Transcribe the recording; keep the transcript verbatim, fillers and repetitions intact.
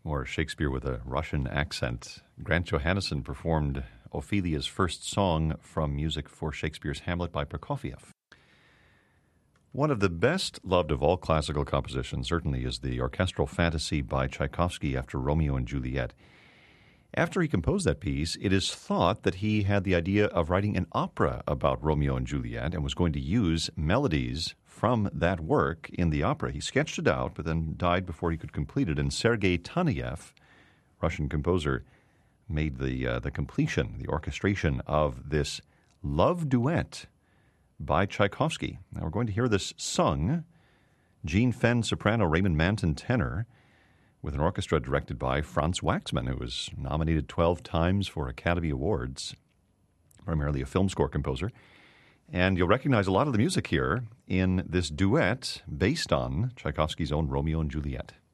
or Shakespeare with a Russian accent. Grant Johannesson performed Ophelia's first song from music for Shakespeare's Hamlet by Prokofiev. One of the best loved of all classical compositions certainly is the orchestral fantasy by Tchaikovsky after Romeo and Juliet. After he composed that piece, it is thought that he had the idea of writing an opera about Romeo and Juliet and was going to use melodies from that work in the opera. He sketched it out, but then died before he could complete it. And Sergei Taneyev, Russian composer, made the uh, the completion, the orchestration of this love duet by Tchaikovsky. Now we're going to hear this sung, Jean Fenn soprano, Raymond Manton tenor, with an orchestra directed by Franz Waxman, who was nominated twelve times for Academy Awards, primarily a film score composer. And you'll recognize a lot of the music here in this duet based on Tchaikovsky's own Romeo and Juliet.